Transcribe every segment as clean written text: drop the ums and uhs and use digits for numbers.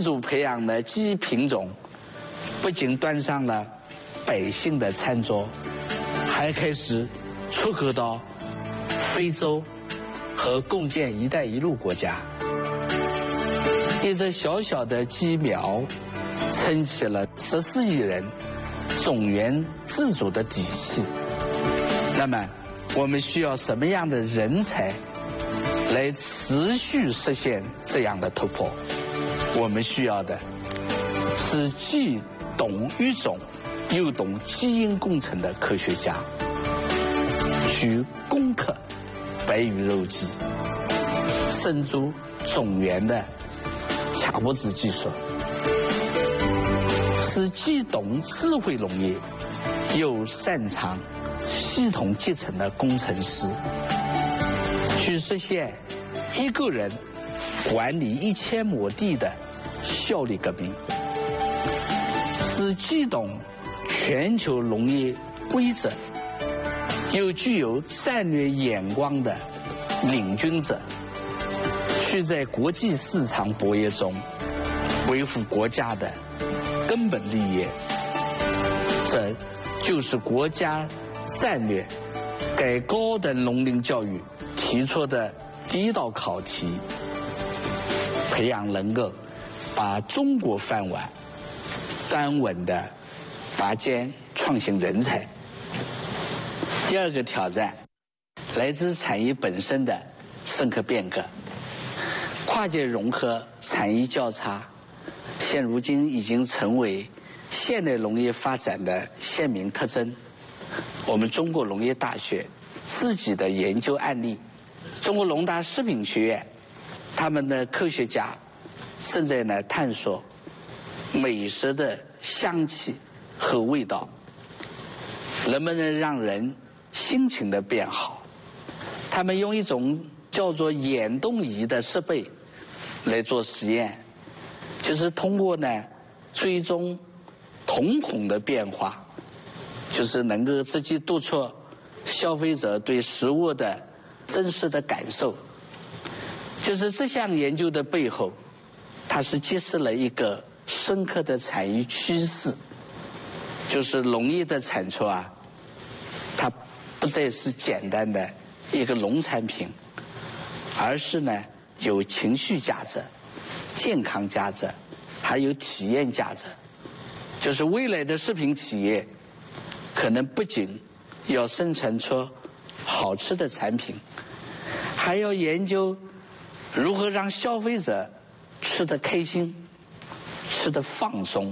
主培养的基因品种，不仅端上了百姓的餐桌，还开始出口到非洲和共建“一带一路”国家。一只小小的鸡苗，撑起了14亿人种源自主的底气。那么，我们需要什么样的人才来持续实现这样的突破？我们需要的是既懂育种又懂基因工程的科学家，需攻克白羽肉鸡、生猪种源的卡脖子技术，是既懂智慧农业又擅长系统集成的工程师，去实现一个人管理1000亩地的效率革命，是既懂全球农业规则又具有战略眼光的领军者，去在国际市场博弈中维护国家的根本利益。这就是国家战略给高等农林教育提出的第一道考题，培养能够把中国饭碗端稳的拔尖创新人才。第二个挑战来自产业本身的深刻变革，跨界融合、产业交叉，现如今已经成为现代农业发展的鲜明特征。我们中国农业大学自己的研究案例，中国农大食品学院他们的科学家正在探索美食的香气和味道能不能让人心情的变好。他们用一种叫做眼动仪的设备来做实验，就是通过追踪瞳孔的变化，就是能够直接读出消费者对食物的真实的感受。就是这项研究的背后，它是揭示了一个深刻的产业趋势，就是农业的产出它不再是简单的一个农产品，而是有情绪价值、健康价值，还有体验价值。就是未来的食品企业可能不仅要生产出好吃的产品，还要研究如何让消费者吃得开心、吃得放松。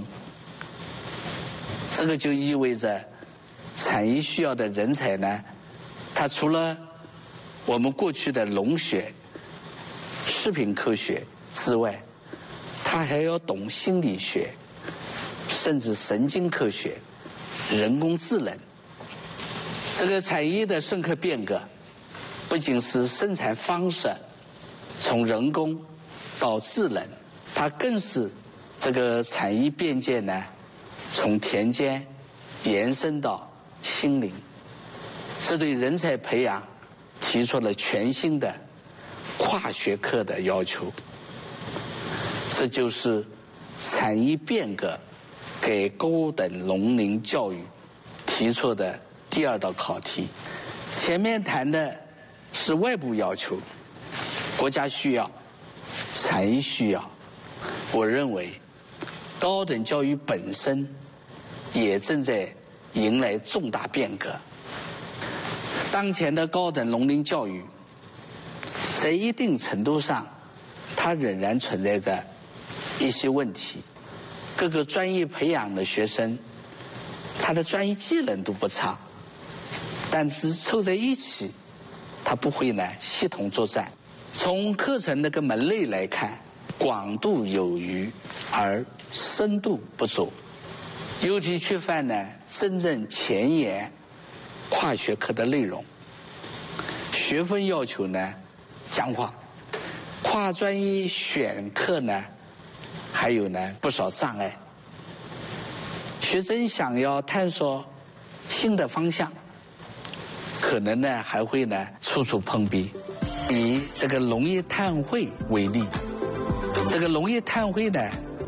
这个就意味着产业需要的人才它除了我们过去的农学、食品科学之外，它还要懂心理学，甚至神经科学、人工智能。这个产业的深刻变革，不仅是生产方式从人工到智能，它更是这个产业边界从田间延伸到心灵。这对人才培养提出了全新的跨学科的要求。这就是产业变革给高等农林教育提出的第二道考题。前面谈的是外部要求，国家需要、产业需要。我认为高等教育本身也正在迎来重大变革。当前的高等农林教育在一定程度上它仍然存在着一些问题。各个专业培养的学生他的专业技能都不差，但是凑在一起他不会系统作战。从课程那个门类来看，广度有余而深度不足，尤其缺乏真正前沿跨学科的内容。学分要求僵化，跨专业选课还有不少障碍。学生想要探索新的方向，可能还会处处碰壁。以这个农业碳汇为例，这个农业碳汇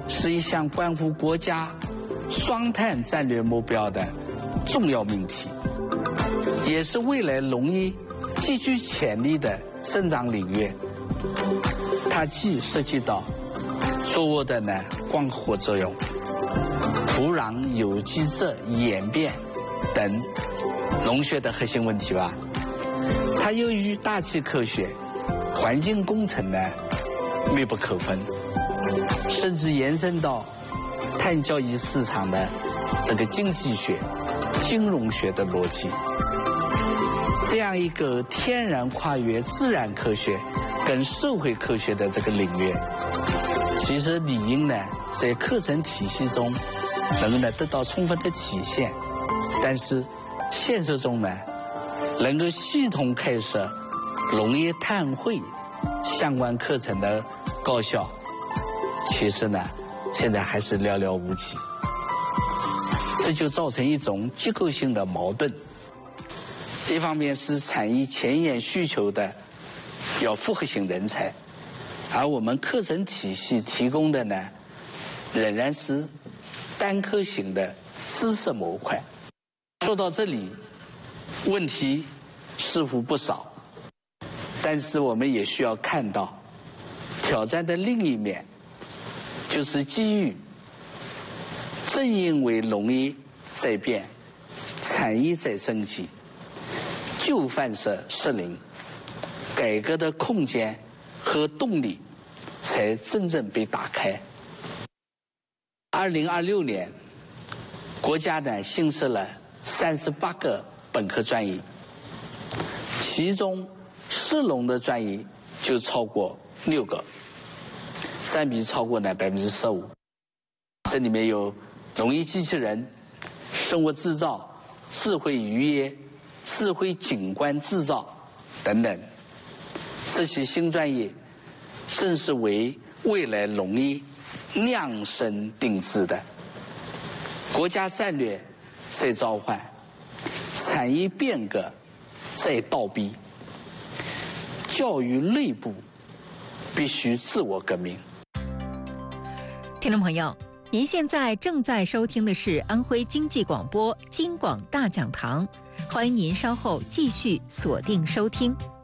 是一项关乎国家双碳战略目标的重要命题，也是未来农业极具潜力的增长领域。它既涉及到作物的光合作用、土壤有机质演变等农学的核心问题吧，它又与大气科学、环境工程密不可分，甚至延伸到碳交易市场的这个经济学、金融学的逻辑。这样一个天然跨越自然科学跟社会科学的这个领域，其实理应在课程体系中能得到充分的体现，但是现实中能够系统开设农业碳汇相关课程的高校，其实现在还是寥寥无几。这就造成一种结构性的矛盾，一方面是产业前沿需求的要复合型人才，而我们课程体系提供的仍然是单科型的知识模块。说到这里，问题似乎不少，但是我们也需要看到挑战的另一面，就是机遇。正因为农业在变，产业在升级，旧范式失灵，改革的空间和动力才真正被打开。2026年，国家新设了38个本科专业，其中适农的专业就超过6个，占比超过15%。这里面有农业机器人、生物制造、智慧渔业、智慧景观制造等等。这些新专业正是为未来农业量身定制的。国家战略在召唤，产业变革在倒逼，教育内部必须自我革命。 听众朋友，您现在正在收听的是安徽经济广播金广大讲堂，欢迎您稍后继续锁定收听。